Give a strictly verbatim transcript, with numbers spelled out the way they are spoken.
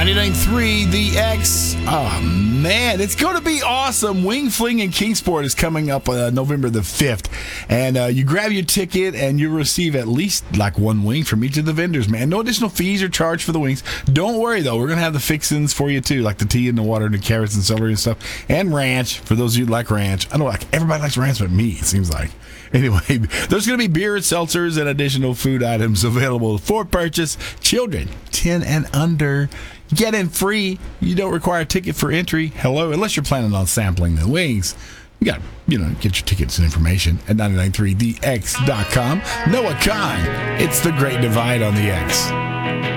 ninety-nine point three The X. Oh, man, it's going to be awesome. Wing Fling in Kingsport is coming up uh, November the fifth. And uh, you grab your ticket and you receive at least like one wing from each of the vendors, man. No additional fees are charged for the wings. Don't worry, though. We're going to have the fixins for you, too, like the tea and the water and the carrots and celery and stuff. And ranch, for those of you who like ranch. I know like everybody likes ranch but me, it seems like. Anyway, there's going to be beer, seltzers, and additional food items available for purchase. Children, ten and under, get in free. You don't require a ticket for entry. Hello, unless you're planning on sampling the wings. You got, you know, get your tickets and information at ninety-nine point three the x dot com. Noah Khan, it's the Great Divide on the X.